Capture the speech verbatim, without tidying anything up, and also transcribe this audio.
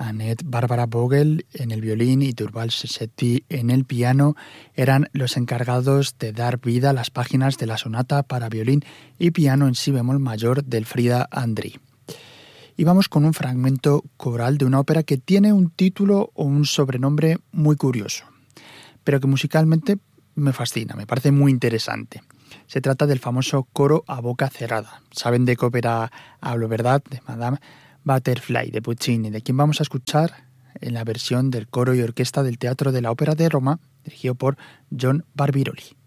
Annette Barbara Vogel en el violín y Durval Sessetti en el piano eran los encargados de dar vida a las páginas de la sonata para violín y piano en si bemol mayor del Frida Andri. Y vamos con un fragmento coral de una ópera que tiene un título o un sobrenombre muy curioso, pero que musicalmente me fascina, me parece muy interesante. Se trata del famoso coro a boca cerrada. ¿Saben de qué ópera hablo, verdad? De Madame Butterfly, de Puccini, de quien vamos a escuchar en la versión del coro y orquesta del Teatro de la Ópera de Roma, dirigido por John Barbirolli.